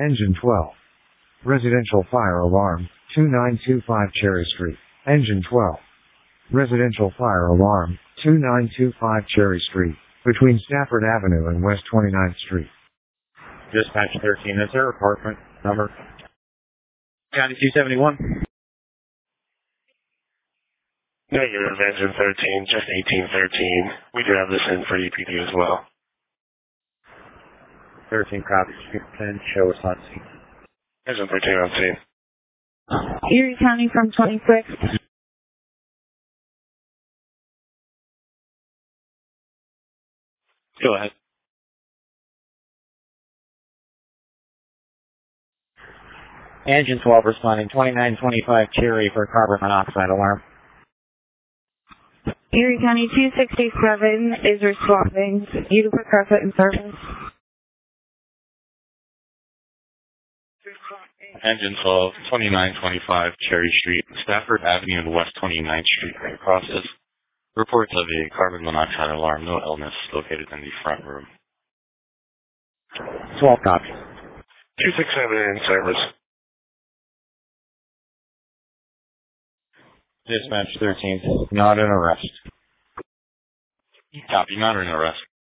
Engine 12. Residential fire alarm, 2925 Cherry Street. Engine 12. Residential fire alarm, 2925 Cherry Street, between Stafford Avenue and West 29th Street. Dispatch 13, is there apartment number? County 271. Negative, Engine 13, just 1813. We do have this in for EPD as well. 13 copies, 10, show us on scene. Engine 13 on scene. Erie County from 26. Go ahead. Engine 12 responding, 2925 Cherry for carbon monoxide alarm. Erie County 267 is responding. Utica Crescent in service. Engine 12, 2925 Cherry Street, Stafford Avenue and West 29th Street, process. Reports of a carbon monoxide alarm, no illness, located in the front room. 12 copies. 267 in service. Dispatch 13, not an arrest. Copy, not an arrest.